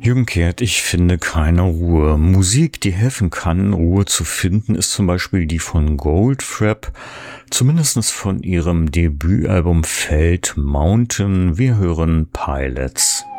Jürgen Kehrt, ich finde keine Ruhe. Musik, die helfen kann, Ruhe zu finden, ist zum Beispiel die von Goldfrapp, zumindest von ihrem Debütalbum Felt Mountain. Wir hören Pilots.